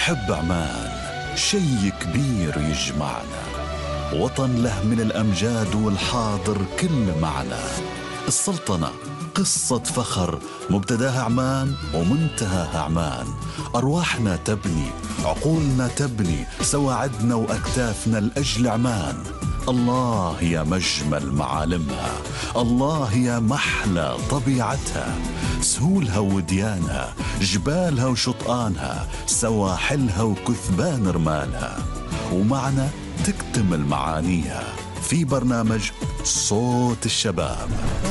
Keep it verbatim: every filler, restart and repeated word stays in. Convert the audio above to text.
نحب عمان، شي كبير يجمعنا، وطن له من الأمجاد والحاضر كل معنى. السلطنة قصة فخر، مبتداها عمان ومنتهاها عمان. أرواحنا تبني، عقولنا تبني، سواعدنا وأكتافنا لأجل عمان. الله يا مجمل معالمها، الله يا محلى طبيعتها، سهولها وديانها، جبالها وشطآنها، سواحلها وكثبان رمالها. ومعنا تكتمل معانيها في برنامج صوت الشباب.